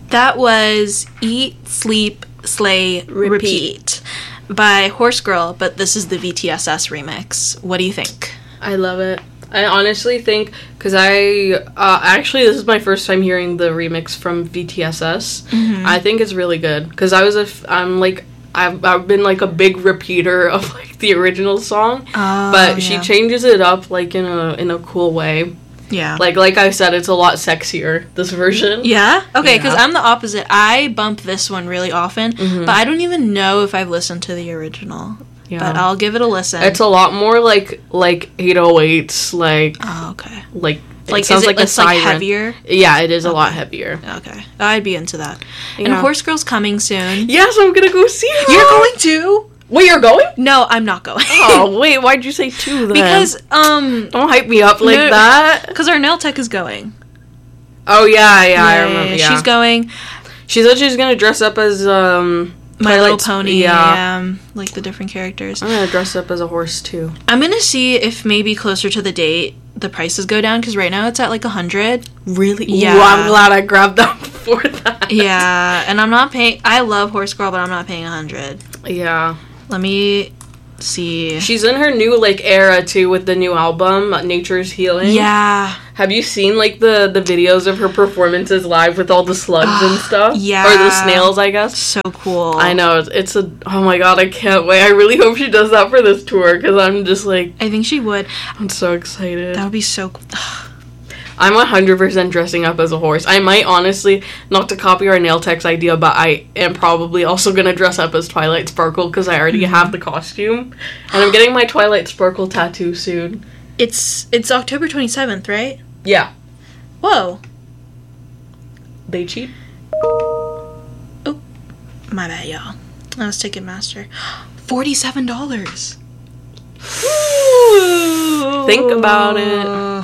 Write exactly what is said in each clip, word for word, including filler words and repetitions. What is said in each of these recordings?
That was Eat, Sleep, Slay, Repeat, Repeat by Horse Girl, but this is the V T S S remix. What do you think? I love it. I honestly think, because I, uh, actually, this is my first time hearing the remix from V T S S. Mm-hmm. I think it's really good, because I was a, f- I'm like, I've, I've been like a big repeater of like the original song, oh, but she yeah. changes it up like in a, in a cool way. Yeah. Like like I said, it's a lot sexier, this version. Yeah? Okay, because yeah. I'm the opposite. I bump this one really often, mm-hmm. but I don't even know if I've listened to the original. Yeah. But I'll give it a listen. It's a lot more like like eight oh eights, like... Oh, okay. Like, like it sounds is it, like a it's siren. Like heavier? Yeah, it is okay. a lot heavier. Okay. I'd be into that. Yeah. And Horse Girl's coming soon. Yes, I'm gonna go see her! You're going too? Wait, you're going? No, I'm not going. Oh, wait, why'd you say two then? Because, um... Don't hype me up like no, that. Because our nail tech is going. Oh, yeah, yeah, yeah I remember, yeah. She's going. She said she's gonna dress up as, um... My Little Pony, yeah. Um, like the different characters. I'm gonna dress up as a horse, too. I'm gonna see if maybe closer to the date, the prices go down, because right now it's at, like, one hundred. Really? Yeah. Ooh, I'm glad I grabbed that before that. Yeah, and I'm not paying... I love Horse Girl, but I'm not paying one hundred. Yeah. Let me see. She's in her new, like, era, too, with the new album, Nature's Healing. Yeah. Have you seen, like, the, the videos of her performances live with all the slugs uh, and stuff? Yeah. Or the snails, I guess? So cool. I know. It's, it's a... Oh, my God, I can't wait. I really hope she does that for this tour, because I'm just, like... I think she would. I'm so excited. That would be so cool. I'm one hundred percent dressing up as a horse. I might, honestly, not to copy our nail tech's idea, but I am probably also going to dress up as Twilight Sparkle because I already mm-hmm. have the costume. And I'm getting my Twilight Sparkle tattoo soon. It's it's October twenty-seventh, right? Yeah. Whoa. They cheat? Oh, my bad, y'all. I was Ticketmaster. forty-seven dollars. Think about it.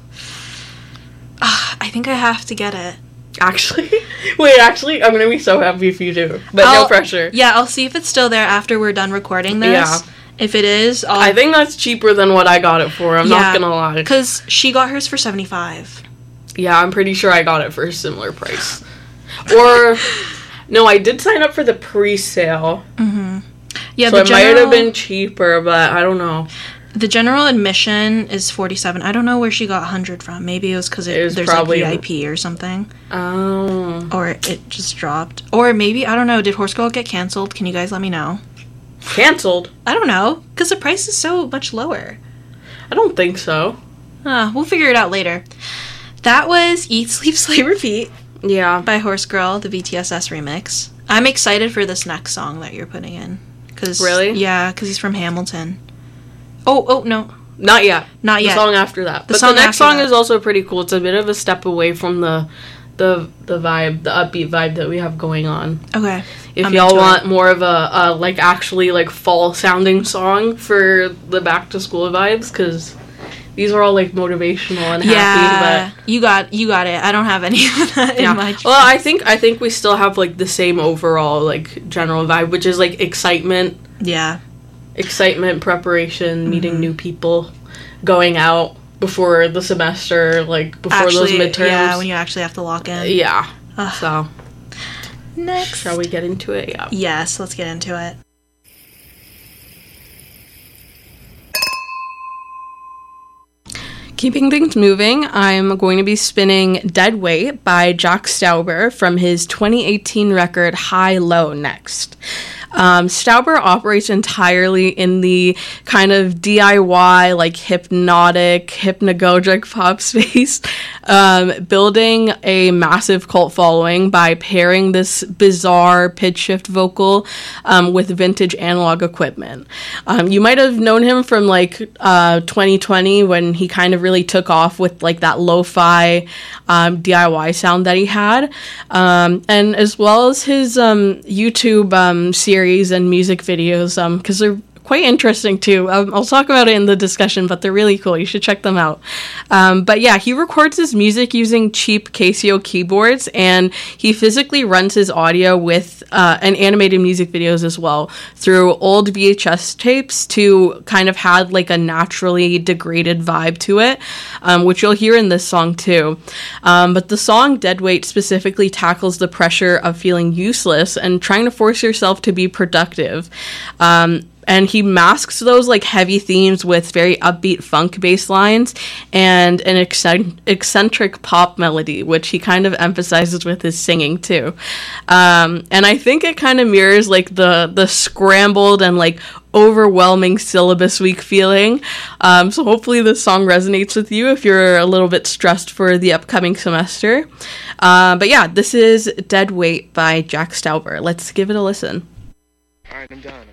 I think I have to get it. Actually? Wait, actually, I'm gonna be so happy if you do. But I'll, no pressure. Yeah, I'll see if it's still there after we're done recording this. Yeah. If it is, I'll... I think that's cheaper than what I got it for, I'm yeah, not gonna lie. Because she got hers for seventy-five dollars. Yeah, I'm pretty sure I got it for a similar price. Or... No, I did sign up for the pre-sale. Mm-hmm. Yeah, so the it general... might have been cheaper, but I don't know. The general admission is forty-seven dollars. I don't know where she got one hundred dollars from. Maybe it was because it, it there's probably like V I P or something. Oh. Or it just dropped. Or maybe, I don't know, did Horse Girl get canceled? Can you guys let me know? Canceled? I don't know, because the price is so much lower. I don't think so. Uh, we'll figure it out later. That was Eat, Sleep, Slay, Repeat. Yeah. By Horse Girl, the V T S S remix. I'm excited for this next song that you're putting in. Cause, really? Yeah, because he's from Hamilton. Oh, oh, no. Not yet. Not yet. The song after that. The but song the next song that. is also pretty cool. It's a bit of a step away from the the the vibe, the upbeat vibe that we have going on. Okay. If I'm y'all want it. more of a, a, like, actually, like, fall-sounding song for the back-to-school vibes, because these are all, like, motivational and yeah, happy, but... you got you got it. I don't have any of that yeah. in my choice. Well, I think, I think we still have, like, the same overall, like, general vibe, which is, like, excitement. Yeah. Excitement, preparation, meeting mm-hmm. new people, going out before the semester, like, before actually, those midterms. Yeah, when you actually have to lock in. Yeah. Ugh. So... Next. Shall we get into it? Yeah. Yes, let's get into it. Keeping things moving, I'm going to be spinning Dead Weight by Jack Stauber from his twenty eighteen record High Low next. Um, Stauber operates entirely in the kind of D I Y, like hypnotic, hypnagogic pop space, um, building a massive cult following by pairing this bizarre pitch shift vocal um, with vintage analog equipment. Um, you might have known him from like uh, twenty twenty when he kind of really took off with like that lo-fi um, D I Y sound that he had, um, and as well as his um, YouTube um, series and music videos, um, because they're quite interesting too. Um, I'll talk about it in the discussion, but they're really cool. You should check them out. Um, but yeah, he records his music using cheap Casio keyboards, and he physically runs his audio with uh, and animated music videos as well through old V H S tapes to kind of have like a naturally degraded vibe to it, um, which you'll hear in this song too. Um, but the song Deadweight specifically tackles the pressure of feeling useless and trying to force yourself to be productive. Um, and he masks those like heavy themes with very upbeat funk bass lines and an eccentric pop melody, which he kind of emphasizes with his singing too. Um, and I think it kind of mirrors like the the scrambled and like overwhelming syllabus week feeling. Um, so hopefully this song resonates with you if you're a little bit stressed for the upcoming semester. Uh, but yeah, this is Dead Weight by Jack Stauber. Let's give it a listen. All right, I'm done.